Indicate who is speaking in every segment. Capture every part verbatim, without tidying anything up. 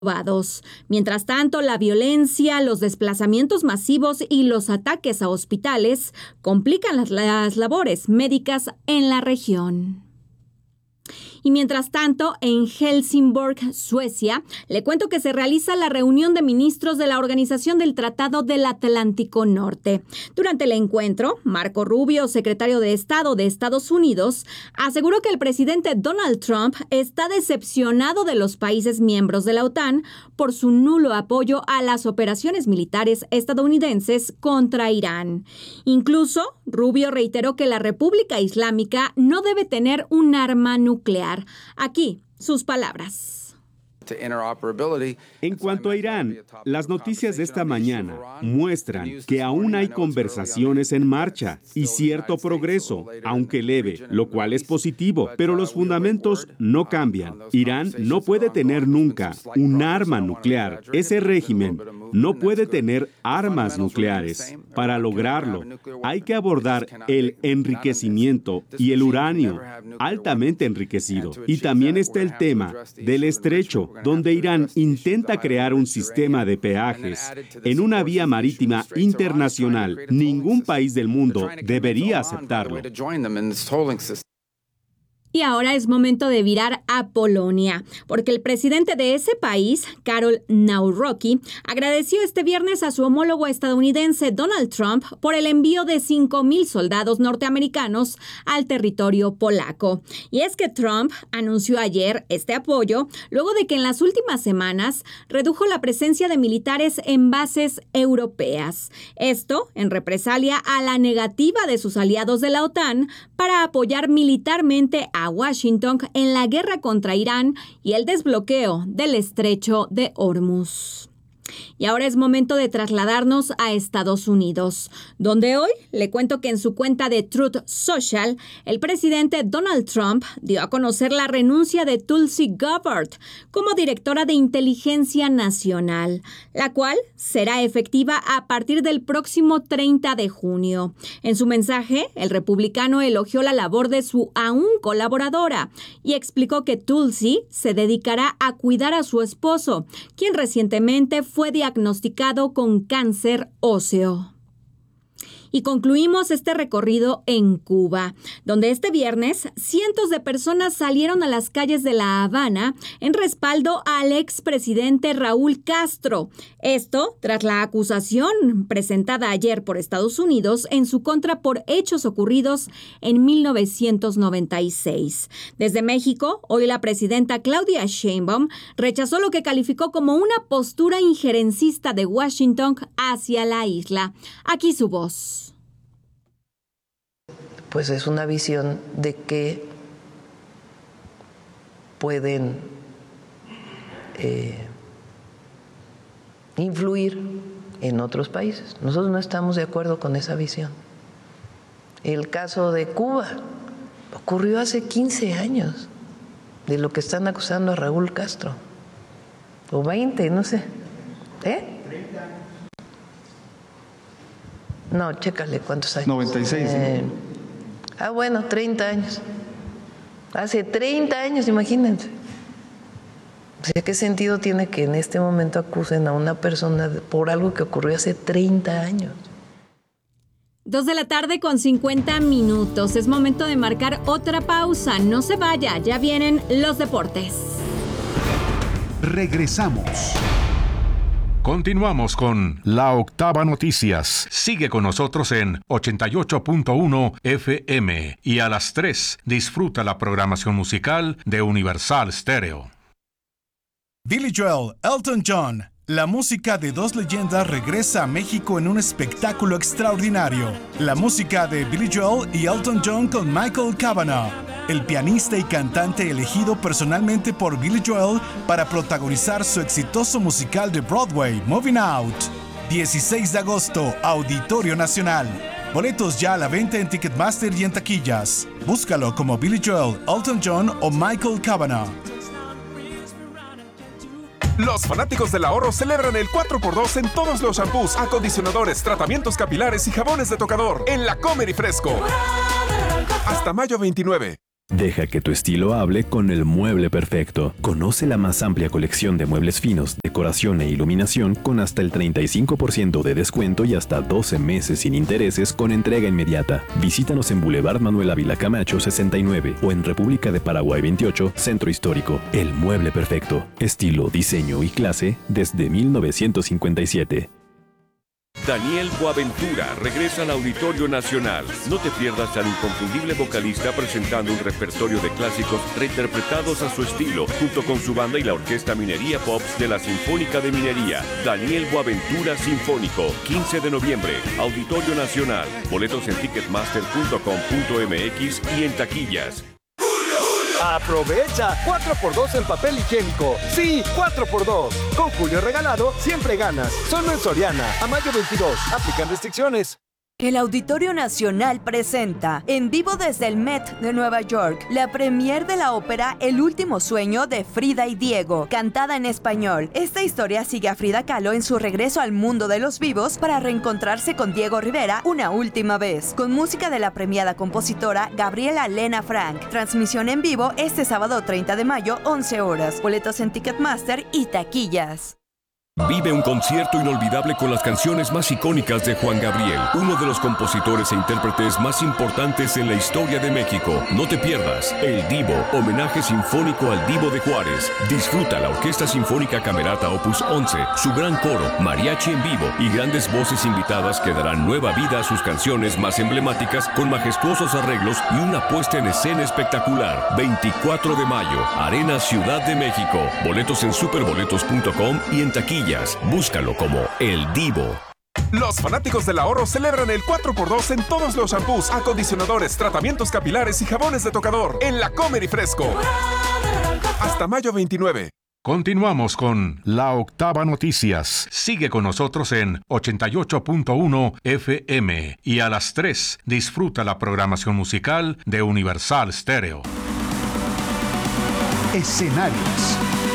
Speaker 1: Mientras tanto, la violencia, los desplazamientos masivos y los ataques a hospitales complican las, las labores médicas en la región. Y mientras tanto, en Helsingborg, Suecia, le cuento que se realiza la reunión de ministros de la Organización del Tratado del Atlántico Norte. Durante el encuentro, Marco Rubio, secretario de Estado de Estados Unidos, aseguró que el presidente Donald Trump está decepcionado de los países miembros de la OTAN por su nulo apoyo a las operaciones militares estadounidenses contra Irán. Incluso, Rubio reiteró que la República Islámica no debe tener un arma nuclear. Aquí, sus palabras.
Speaker 2: En cuanto a Irán, las noticias de esta mañana muestran que aún hay conversaciones en marcha y cierto progreso, aunque leve, lo cual es positivo, pero los fundamentos no cambian. Irán no puede tener nunca un arma nuclear. Ese régimen no puede tener armas nucleares. Para lograrlo, hay que abordar el enriquecimiento y el uranio altamente enriquecido. Y también está el tema del estrecho, donde Irán intenta crear un sistema de peajes en una vía marítima internacional. Ningún país del mundo debería aceptarlo.
Speaker 1: Y ahora es momento de virar a Polonia, porque el presidente de ese país, Karol Nawrocki, agradeció este viernes a su homólogo estadounidense Donald Trump por el envío de cinco mil soldados norteamericanos al territorio polaco. Y es que Trump anunció ayer este apoyo luego de que en las últimas semanas redujo la presencia de militares en bases europeas. Esto en represalia a la negativa de sus aliados de la OTAN para apoyar militarmente a a Washington en la guerra contra Irán y el desbloqueo del estrecho de Hormuz. Y ahora es momento de trasladarnos a Estados Unidos, donde hoy le cuento que en su cuenta de Truth Social, el presidente Donald Trump dio a conocer la renuncia de Tulsi Gabbard como directora de Inteligencia Nacional, la cual será efectiva a partir del próximo treinta de junio. En su mensaje, el republicano elogió la labor de su aún colaboradora y explicó que Tulsi se dedicará a cuidar a su esposo, quien recientemente fue fue diagnosticado con cáncer óseo. Y concluimos este recorrido en Cuba, donde este viernes cientos de personas salieron a las calles de La Habana en respaldo al expresidente Raúl Castro. Esto tras la acusación presentada ayer por Estados Unidos en su contra por hechos ocurridos en mil novecientos noventa y seis. Desde México, hoy la presidenta Claudia Sheinbaum rechazó lo que calificó como una postura injerencista de Washington hacia la isla. Aquí su voz.
Speaker 3: Pues es una visión de que pueden eh, influir en otros países. Nosotros no estamos de acuerdo con esa visión. El caso de Cuba ocurrió hace quince años, de lo que están acusando a Raúl Castro, o veinte, no sé. ¿Eh? No, chécale cuántos años.
Speaker 4: noventa y seis.
Speaker 3: Eh, Ah, bueno, treinta años. Hace treinta años, imagínense. O sea, ¿qué sentido tiene que en este momento acusen a una persona por algo que ocurrió hace treinta años?
Speaker 1: Dos de la tarde con cincuenta minutos. Es momento de marcar otra pausa. No se vaya, ya vienen los deportes.
Speaker 5: Regresamos. Continuamos con La Octava Noticias. Sigue con nosotros en ochenta y ocho punto uno F M y a las tres disfruta la programación musical de Universal Stereo.
Speaker 6: Billy Joel, Elton John. La música de dos leyendas regresa a México en un espectáculo extraordinario. La música de Billy Joel y Elton John con Michael Cavanagh, el pianista y cantante elegido personalmente por Billy Joel para protagonizar su exitoso musical de Broadway, Moving Out. dieciséis de agosto, Auditorio Nacional. Boletos ya a la venta en Ticketmaster y en taquillas. Búscalo como Billy Joel, Elton John o Michael Cavanagh.
Speaker 7: Los fanáticos del ahorro celebran el cuatro por dos en todos los shampoos, acondicionadores, tratamientos capilares y jabones de tocador en La Comer y Fresco. Hasta mayo veintinueve.
Speaker 4: Deja que tu estilo hable con el mueble perfecto. Conoce la más amplia colección de muebles finos, decoración e iluminación con hasta el treinta y cinco por ciento de descuento y hasta doce meses sin intereses con entrega inmediata. Visítanos en Boulevard Manuel Ávila Camacho sesenta y nueve o en República de Paraguay veintiocho, Centro Histórico. El mueble perfecto. Estilo, diseño y clase desde mil novecientos cincuenta y siete.
Speaker 8: Daniel Boaventura regresa al Auditorio Nacional. No te pierdas al inconfundible vocalista presentando un repertorio de clásicos reinterpretados a su estilo, junto con su banda y la Orquesta Minería Pops de la Sinfónica de Minería. Daniel Boaventura Sinfónico, quince de noviembre, Auditorio Nacional. Boletos en ticketmaster punto com punto m x y en taquillas.
Speaker 9: ¡Aprovecha! cuatro por dos en papel higiénico. ¡Sí! cuatro por dos. Con Julio Regalado, siempre ganas. Solo en Soriana. A mayo veintidós. Aplican restricciones.
Speaker 10: El Auditorio Nacional presenta, en vivo desde el Met de Nueva York, la premier de la ópera El último sueño de Frida y Diego, cantada en español. Esta historia sigue a Frida Kahlo en su regreso al mundo de los vivos para reencontrarse con Diego Rivera una última vez, con música de la premiada compositora Gabriela Lena Frank. Transmisión en vivo este sábado treinta de mayo, once horas. Boletos en Ticketmaster y taquillas.
Speaker 8: Vive un concierto inolvidable con las canciones más icónicas de Juan Gabriel, uno de los compositores e intérpretes más importantes en la historia de México. No te pierdas El Divo, homenaje sinfónico al Divo de Juárez. Disfruta la Orquesta Sinfónica Camerata Opus once, su gran coro, mariachi en vivo y grandes voces invitadas que darán nueva vida a sus canciones más emblemáticas con majestuosos arreglos y una puesta en escena espectacular. veinticuatro de mayo, Arena Ciudad de México. Boletos en superboletos punto com y en taquilla. Búscalo como El Divo.
Speaker 7: Los fanáticos del ahorro celebran el cuatro por dos en todos los shampoos, acondicionadores, tratamientos capilares y jabones de tocador en La Comer y Fresco. Hasta mayo veintinueve.
Speaker 5: Continuamos con La Octava Noticias. Sigue con nosotros en ochenta y ocho punto uno F M y a las tres disfruta la programación musical de Universal Stereo.
Speaker 6: Escenarios.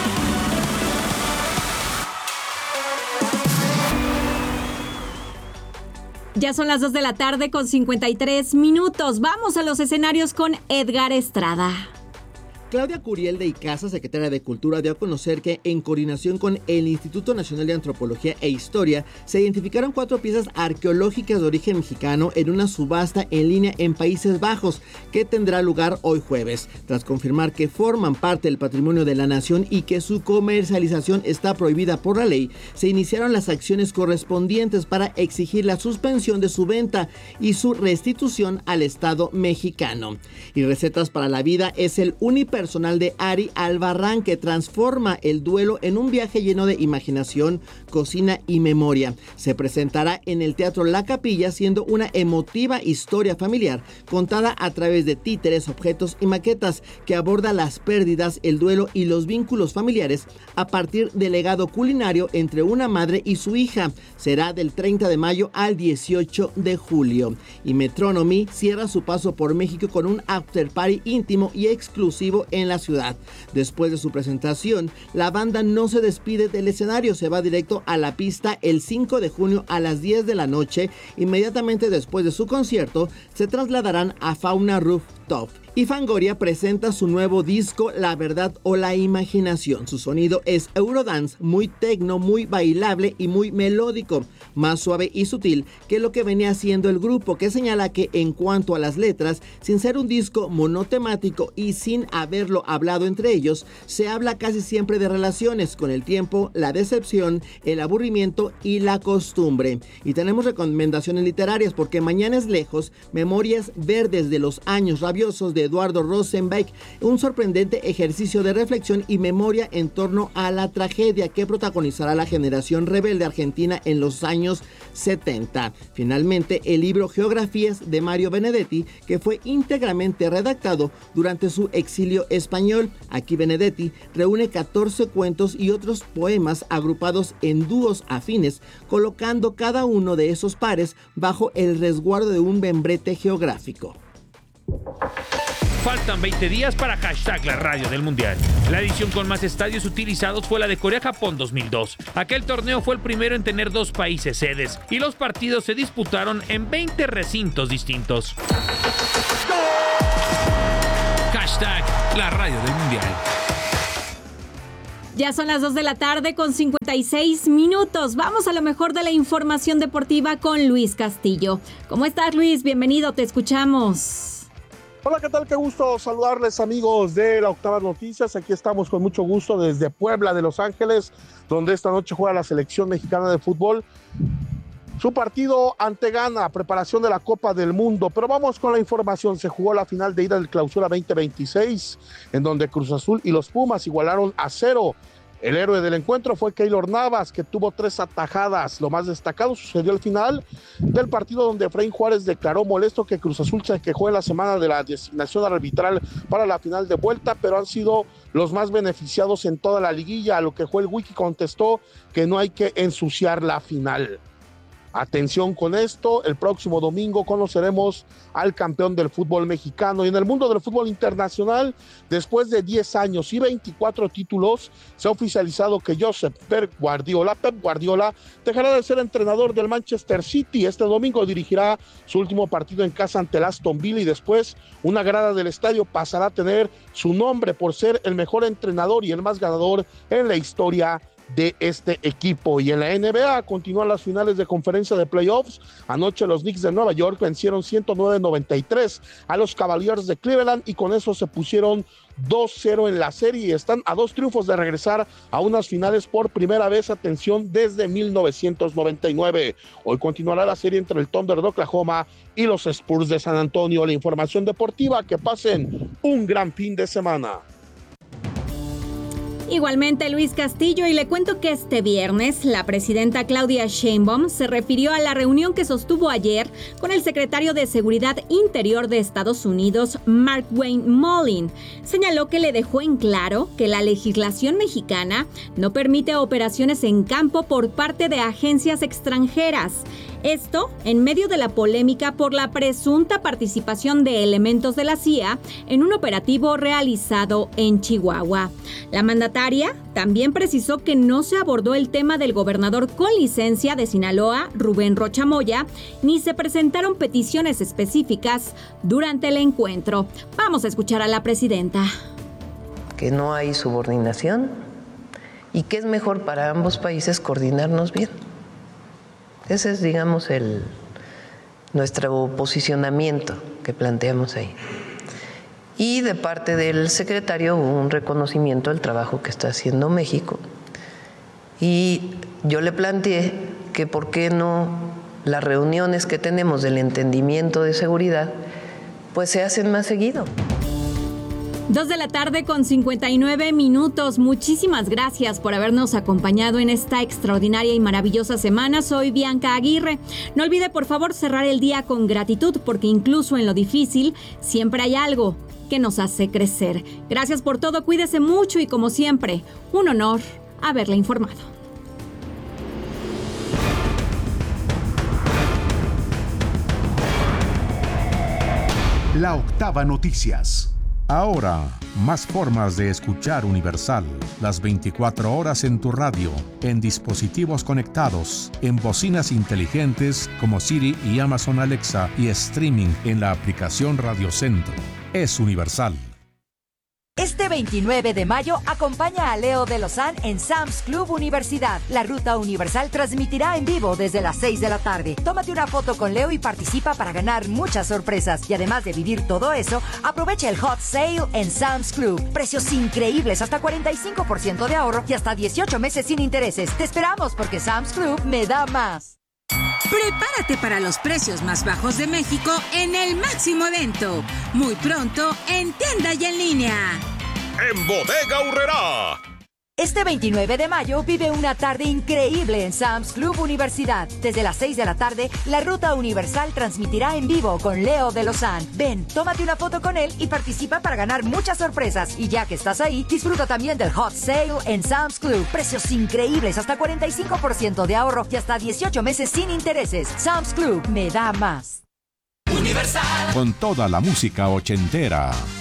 Speaker 1: Ya son las dos de la tarde con cincuenta y tres minutos. Vamos a los escenarios con Edgar Estrada.
Speaker 11: Claudia Curiel de Icaza, secretaria de Cultura, dio a conocer que en coordinación con el Instituto Nacional de Antropología e Historia se identificaron cuatro piezas arqueológicas de origen mexicano en una subasta en línea en Países Bajos que tendrá lugar hoy jueves. Tras confirmar que forman parte del patrimonio de la nación y que su comercialización está prohibida por la ley, se iniciaron las acciones correspondientes para exigir la suspensión de su venta y su restitución al Estado mexicano. Y Recetas para la Vida es el unipersonal personal de Ari Albarrán que transforma el duelo en un viaje lleno de imaginación, cocina y memoria. Se presentará en el Teatro La Capilla siendo una emotiva historia familiar contada a través de títeres, objetos y maquetas que aborda las pérdidas, el duelo y los vínculos familiares a partir del legado culinario entre una madre y su hija. Será del treinta de mayo al dieciocho de julio. Y Metronomy cierra su paso por México con un after party íntimo y exclusivo en la ciudad. Después de su presentación, la banda no se despide del escenario, se va directo a la pista el cinco de junio a las diez de la noche. Inmediatamente después de su concierto, se trasladarán a Fauna Rooftop. Y Fangoria presenta su nuevo disco La Verdad o la Imaginación. Su sonido es Eurodance, muy tecno, muy bailable y muy melódico, más suave y sutil que lo que venía haciendo el grupo, que señala que en cuanto a las letras, sin ser un disco monotemático y sin haberlo hablado entre ellos, se habla casi siempre de relaciones con el tiempo, la decepción, el aburrimiento y la costumbre. Y tenemos recomendaciones literarias porque Mañana es lejos, Memorias verdes de los años rabiosos de Eduardo Rosenbeck, un sorprendente ejercicio de reflexión y memoria en torno a la tragedia que protagonizará la generación rebelde argentina en los años setenta. Finalmente, el libro Geografías de Mario Benedetti, que fue íntegramente redactado durante su exilio español. Aquí Benedetti reúne catorce cuentos y otros poemas agrupados en dúos afines, colocando cada uno de esos pares bajo el resguardo de un membrete geográfico.
Speaker 12: Faltan veinte días para hashtag la radio del Mundial. La edición con más estadios utilizados fue la de Corea-Japón dos mil dos. Aquel torneo fue el primero en tener dos países sedes y los partidos se disputaron en veinte recintos distintos. Hashtag la radio del mundial.
Speaker 1: Ya son las dos de la tarde con cincuenta y seis minutos. Vamos a lo mejor de la información deportiva con Luis Castillo. ¿Cómo estás, Luis? Bienvenido, te escuchamos.
Speaker 13: Hola, ¿qué tal? Qué gusto saludarles, amigos de la Octava Noticias. Aquí estamos con mucho gusto desde Puebla de Los Ángeles, donde esta noche juega la selección mexicana de fútbol. Su partido ante Ghana, preparación de la Copa del Mundo. Pero vamos con la información. Se jugó la final de ida del Clausura veinte veintiséis, en donde Cruz Azul y los Pumas igualaron a cero. El héroe del encuentro fue Keylor Navas, que tuvo tres atajadas. Lo más destacado sucedió al final del partido, donde Efraín Juárez declaró molesto que Cruz Azul se quejó en la semana de la designación arbitral para la final de vuelta, pero han sido los más beneficiados en toda la liguilla, a lo que Joel Wiki contestó que no hay que ensuciar la final. Atención con esto, el próximo domingo conoceremos al campeón del fútbol mexicano. Y en el mundo del fútbol internacional, después de diez años y veinticuatro títulos, se ha oficializado que Josep Pep Guardiola, Pep Guardiola dejará de ser entrenador del Manchester City. Este domingo dirigirá su último partido en casa ante el Aston Villa, y después una grada del estadio pasará a tener su nombre por ser el mejor entrenador y el más ganador en la historia de este equipo. Y en la N B A continúan las finales de conferencia de playoffs. Anoche los Knicks de Nueva York vencieron ciento nueve noventa y tres a los Cavaliers de Cleveland, y con eso se pusieron dos cero en la serie y están a dos triunfos de regresar a unas finales por primera vez, atención, desde mil novecientos noventa y nueve. Hoy continuará la serie entre el Thunder de Oklahoma y los Spurs de San Antonio. La información deportiva, que pasen un gran fin de semana.
Speaker 1: Igualmente, Luis Castillo, y le cuento que este viernes la presidenta Claudia Sheinbaum se refirió a la reunión que sostuvo ayer con el secretario de Seguridad Interior de Estados Unidos, Mark Wayne Mullin. Señaló que le dejó en claro que la legislación mexicana no permite operaciones en campo por parte de agencias extranjeras. Esto en medio de la polémica por la presunta participación de elementos de la C I A en un operativo realizado en Chihuahua. La mandataria también precisó que no se abordó el tema del gobernador con licencia de Sinaloa, Rubén Rocha Moya, ni se presentaron peticiones específicas durante el encuentro. Vamos a escuchar a la presidenta.
Speaker 3: Que no hay subordinación y que es mejor para ambos países coordinarnos bien. Ese es, digamos, el, nuestro posicionamiento que planteamos ahí. Y de parte del secretario hubo un reconocimiento del trabajo que está haciendo México. Y yo le planteé que por qué no las reuniones que tenemos del entendimiento de seguridad, pues se hacen más seguido.
Speaker 1: Dos de la tarde con cincuenta y nueve minutos. Muchísimas gracias por habernos acompañado en esta extraordinaria y maravillosa semana. Soy Bianca Aguirre. No olvide, por favor, cerrar el día con gratitud, porque incluso en lo difícil siempre hay algo que nos hace crecer. Gracias por todo, cuídese mucho y, como siempre, un honor haberle informado.
Speaker 14: La Octava Noticias. Ahora, más formas de escuchar Universal. Las veinticuatro horas en tu radio, en dispositivos conectados, en bocinas inteligentes como Siri y Amazon Alexa, y streaming en la aplicación Radio Centro. Es Universal.
Speaker 15: Este veintinueve de mayo acompaña a Leo de Lozán en Sam's Club Universidad. La ruta universal transmitirá en vivo desde las seis de la tarde. Tómate una foto con Leo y participa para ganar muchas sorpresas. Y además de vivir todo eso, aprovecha el Hot Sale en Sam's Club. Precios increíbles, hasta cuarenta y cinco por ciento de ahorro y hasta dieciocho meses sin intereses. Te esperamos, porque Sam's Club me da más.
Speaker 16: Prepárate para los precios más bajos de México en el máximo evento. Muy pronto en tienda y en línea.
Speaker 8: En Bodega Aurrerá.
Speaker 15: Este veintinueve de mayo vive una tarde increíble en Sam's Club Universidad. Desde las seis de la tarde, la ruta universal transmitirá en vivo con Leo de Lozán. Ven, tómate una foto con él y participa para ganar muchas sorpresas. Y ya que estás ahí, disfruta también del Hot Sale en Sam's Club. Precios increíbles, hasta cuarenta y cinco por ciento de ahorro y hasta dieciocho meses sin intereses. Sam's Club me da más.
Speaker 14: Universal. Con toda la música ochentera.